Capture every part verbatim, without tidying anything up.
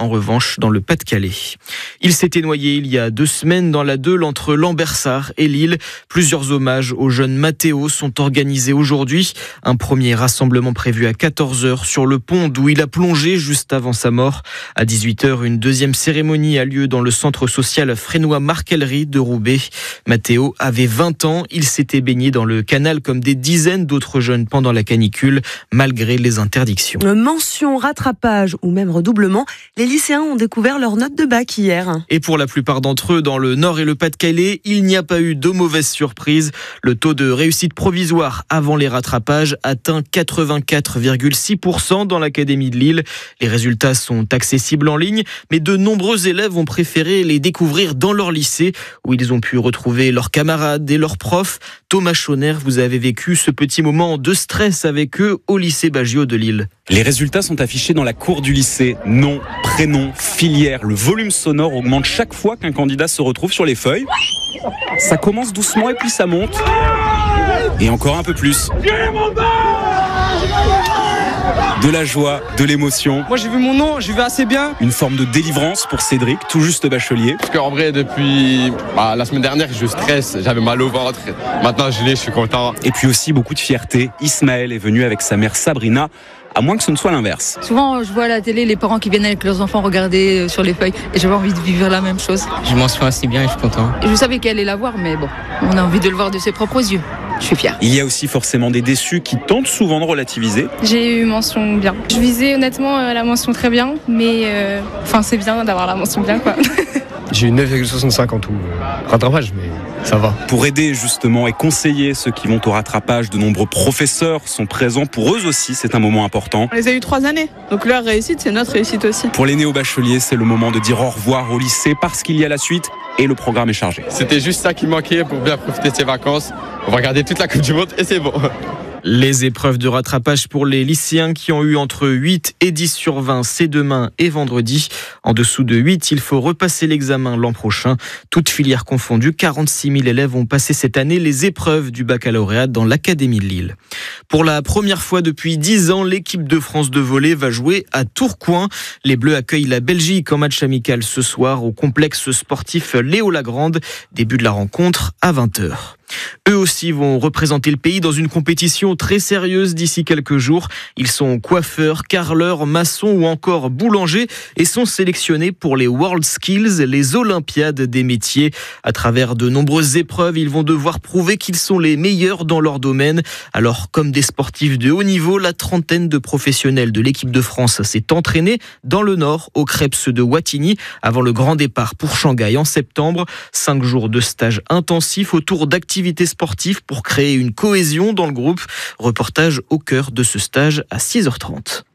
en revanche dans le Pas-de-Calais. Il s'était noyé il y a deux semaines dans la Deule entre Lambersart et Lille. Plusieurs hommages au jeune Matteo sont organisés aujourd'hui. Un premier rassemblement prévu à quatorze heures sur le pont d'où il a plongé juste avant sa mort. À dix-huit heures, une deuxième cérémonie a lieu dans le centre social frénois Marcellerie de Roubaix. Matteo avait vingt ans. Il s'était baigné dans le canal comme des dizaines d'autres jeunes pendant la canicule, malgré les interdictions. Mention, rattrapage ou même redoublement, les lycéens ont découvert leur note de bac hier. Et pour la plupart d'entre eux, dans le Nord et le Pas-de-Calais, il n'y a pas eu de mauvaise surprise. Le taux de réussite provisoire avant les rattrapages atteint quatre-vingt-quatre virgule six pour cent dans l'Académie de Lille. Les résultats sont accessibles en ligne, mais de nombreux élèves ont préféré les découvrir dans leur lycée, où ils ont pu retrouver leurs camarades et leurs profs. Thomas Chauner, vous avez vécu ce petit moment de stress avec eux au lycée Baggio de Lille. Les résultats sont affichés dans la cour du lycée. Nom, prénom, filière. Le volume sonore augmente chaque fois qu'un candidat se retrouve sur les feuilles. Ça commence doucement et puis ça monte. Et encore un peu plus. De la joie, de l'émotion. Moi j'ai vu mon nom, j'ai vu assez bien. Une forme de délivrance pour Cédric, tout juste bachelier. Parce qu'en vrai, depuis bah, la semaine dernière, je stresse, j'avais mal au ventre. Maintenant je l'ai, je suis content. Et puis aussi beaucoup de fierté. Ismaël est venu avec sa mère Sabrina. À moins que ce ne soit l'inverse. Souvent, je vois à la télé les parents qui viennent avec leurs enfants regarder sur les feuilles et j'avais envie de vivre la même chose. Je m'en souviens assez bien et je suis content. Je savais qu'elle allait la voir, mais bon, on a envie de le voir de ses propres yeux. Je suis fière. Il y a aussi forcément des déçus qui tentent souvent de relativiser. J'ai eu mention bien. Je visais honnêtement la mention très bien, mais enfin euh, c'est bien d'avoir la mention bien quoi. J'ai eu neuf virgule soixante-cinq en tout. Rattrapage, mais ça va. Pour aider justement et conseiller ceux qui vont au rattrapage, de nombreux professeurs sont présents. Pour eux aussi, c'est un moment important. On les a eu trois années, donc leur réussite, c'est notre réussite aussi. Pour les néo-bacheliers, c'est le moment de dire au revoir au lycée parce qu'il y a la suite et le programme est chargé. C'était juste ça qui manquait pour bien profiter de ses vacances. On va regarder toute la Coupe du Monde et c'est bon. Les épreuves de rattrapage pour les lycéens qui ont eu entre huit et dix sur vingt, c'est demain et vendredi. En dessous de huit, il faut repasser l'examen l'an prochain. Toutes filières confondues, quarante-six mille élèves ont passé cette année les épreuves du baccalauréat dans l'Académie de Lille. Pour la première fois depuis dix ans, l'équipe de France de volley va jouer à Tourcoing. Les Bleus accueillent la Belgique en match amical ce soir au complexe sportif Léo Lagrande. Début de la rencontre à vingt heures. Eux aussi vont représenter le pays dans une compétition très sérieuse d'ici quelques jours. Ils sont coiffeurs, carreleurs, maçons ou encore boulangers et sont sélectionnés pour les World Skills, les Olympiades des métiers. À travers de nombreuses épreuves, ils vont devoir prouver qu'ils sont les meilleurs dans leur domaine. Alors, comme des sportifs de haut niveau, la trentaine de professionnels de l'équipe de France s'est entraînée dans le Nord, au Krebs de Wattignies, avant le grand départ pour Shanghai en septembre. Cinq jours de stage intensif autour d'activités sportives pour créer une cohésion dans le groupe. Reportage au cœur de ce stage à six heures trente.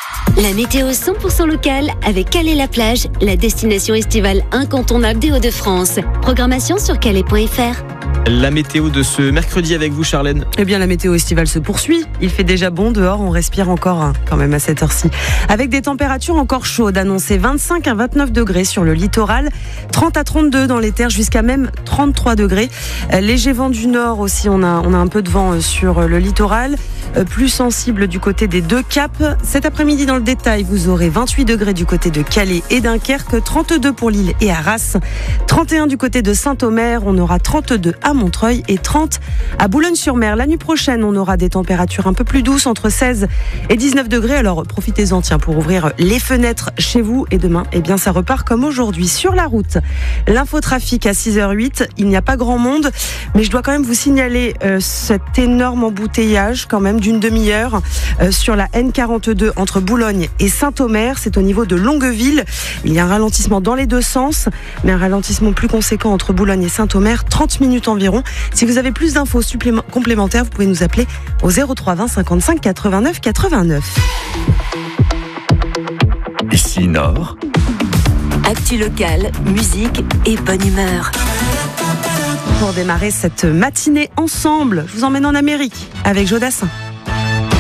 La météo cent pour cent locale avec Calais-la-Plage, la destination estivale incontournable des Hauts-de-France. Programmation sur calais point f r. La météo de ce mercredi avec vous, Charlène. Eh bien, la météo estivale se poursuit. Il fait déjà bon dehors, on respire encore hein, quand même à cette heure-ci. Avec des températures encore chaudes, annoncées vingt-cinq à vingt-neuf degrés sur le littoral, trente à trente-deux dans les terres, jusqu'à même trente-trois degrés. Léger vent du nord aussi, on a, on a un peu de vent sur le littoral. Plus sensible du côté des deux caps. Cet après-midi, dans le détail, vous aurez vingt-huit degrés du côté de Calais et Dunkerque, trente-deux pour Lille et Arras, trente et un du côté de Saint-Omer, on aura trente-deux à Montreuil et trente à Boulogne-sur-Mer. La nuit prochaine, on aura des températures un peu plus douces, entre seize et dix-neuf degrés. Alors profitez-en tiens, pour ouvrir les fenêtres chez vous. Et demain, eh bien, ça repart comme aujourd'hui. Sur la route, l'infotrafic à six heures huit, il n'y a pas grand monde, mais je dois quand même vous signaler euh, cet énorme embouteillage quand même d'une demi-heure euh, sur la N quarante-deux entre Boulogne et Saint-Omer. C'est au niveau de Longueville. Il y a un ralentissement dans les deux sens, mais un ralentissement plus conséquent entre Boulogne et Saint-Omer, trente minutes environ. Si vous avez plus d'infos supplémentaires complémentaires, vous pouvez nous appeler au zéro trois vingt cinquante-cinq quatre-vingt-neuf quatre-vingt-neuf. Ici Nord. Actu locale, musique et bonne humeur. Pour démarrer cette matinée ensemble, je vous emmène en Amérique avec Jodassin.